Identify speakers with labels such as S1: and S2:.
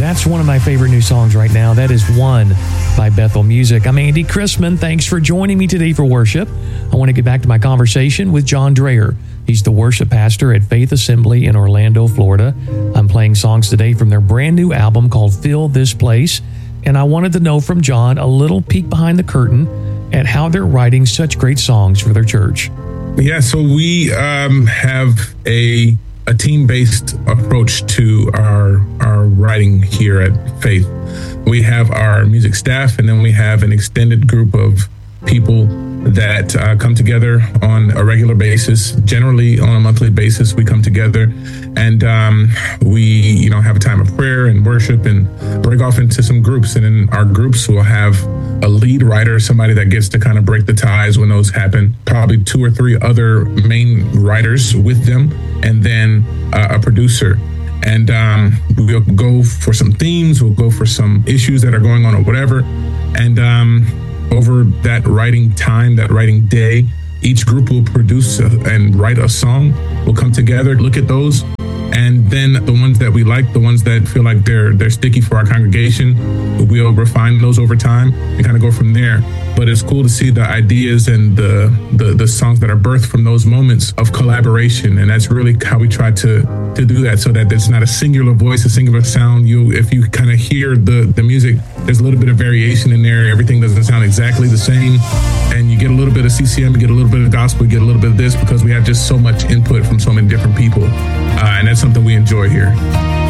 S1: That's one of my favorite new songs right now. That is One by Bethel Music. I'm Andy Chrisman. Thanks for joining me today for worship. I want to get back to my conversation with John Dreher. He's the worship pastor at Faith Assembly in Orlando, Florida. I'm playing songs today from their brand new album called Fill This Place. And I wanted to know from John a little peek behind the curtain at how they're writing such great songs for their church.
S2: Yeah, so we have a team-based approach to our writing here at Faith. We have our music staff, and then we have an extended group of people that come together on a regular basis. Generally, on a monthly basis, we come together and we, have a time of prayer and worship and break off into some groups. And in our groups, we'll have a lead writer, somebody that gets to kind of break the ties when those happen, probably 2 or 3 other main writers with them, and then a producer. And we'll go for some themes, we'll go for some issues that are going on or whatever. And over that writing time, that writing day, each group will produce and write a song. We'll come together, look at those, and then the ones that we like, the ones that feel like they're sticky for our congregation, we'll refine those over time and kind of go from there. But it's cool to see the ideas and the songs that are birthed from those moments of collaboration. And that's really how we try to do that, so that it's not a singular voice, a singular sound. If you kind of hear the music, there's a little bit of variation in there. Everything doesn't sound exactly the same. And you get a little bit of CCM, you get a little bit of gospel, you get a little bit of this, because we have just so much input from so many different people. And that's something we enjoy here.